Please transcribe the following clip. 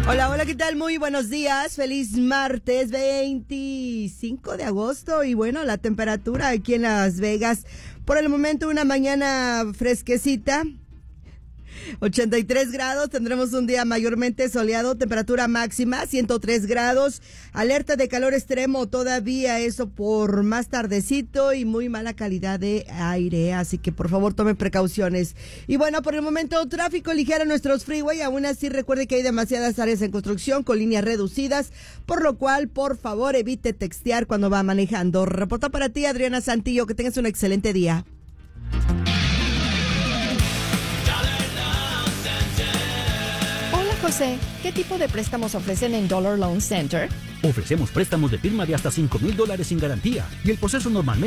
Hola, hola, ¿qué tal? Muy buenos días. Feliz martes 25 de agosto. Y bueno, la temperatura aquí en Las Vegas, por el momento una mañana fresquecita. 83 grados, tendremos un día mayormente soleado, temperatura máxima 103 grados, alerta de calor extremo todavía, eso por más tardecito y muy mala calidad de aire, así que por favor tome precauciones. Y bueno, por el momento tráfico ligero en nuestros freeway, aún así recuerde que hay demasiadas áreas en construcción con líneas reducidas, por lo cual por favor evite textear cuando va manejando. Reporta para ti Adriana Santillo, que tengas un excelente día. José, ¿qué tipo de préstamos ofrecen en Dollar Loan Center? Ofrecemos préstamos de firma de hasta $5,000 sin garantía y el proceso normalmente